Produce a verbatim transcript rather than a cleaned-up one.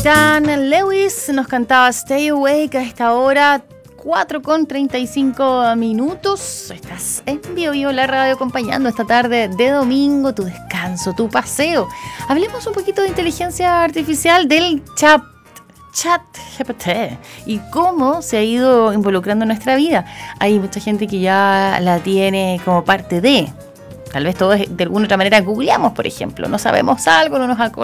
Dan Lewis nos cantaba Stay Awake a esta hora, cuatro con treinta y cinco minutos. Estás en Bio Bio, la radio, acompañando esta tarde de domingo, tu descanso, tu paseo. Hablemos un poquito de inteligencia artificial, del chat, chat G P T y cómo se ha ido involucrando en nuestra vida. Hay mucha gente que ya la tiene como parte de... Tal vez todos de alguna otra manera googleamos, por ejemplo. No sabemos algo, no nos acordamos.